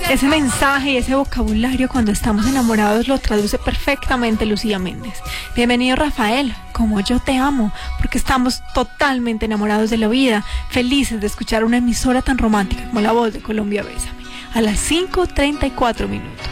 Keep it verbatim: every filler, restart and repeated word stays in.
Ese mensaje y ese vocabulario cuando estamos enamorados lo traduce perfectamente Lucía Méndez. Bienvenido, Rafael, como yo te amo, porque estamos totalmente enamorados de la vida, felices de escuchar una emisora tan romántica como La Voz de Colombia. Bésame, a las cinco treinta y cuatro minutos.